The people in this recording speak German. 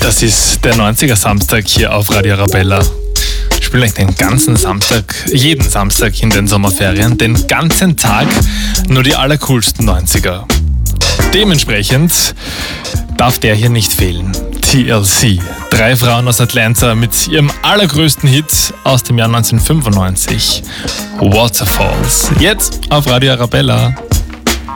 Das ist der 90er Samstag hier auf Radio Arabella. Ich spiele euch den ganzen Samstag, jeden Samstag in den Sommerferien, den ganzen Tag nur die allercoolsten 90er. Dementsprechend darf der hier nicht fehlen. TLC. 3 Frauen aus Atlanta mit ihrem allergrößten Hit aus dem Jahr 1995. Waterfalls. Jetzt auf Radio Arabella.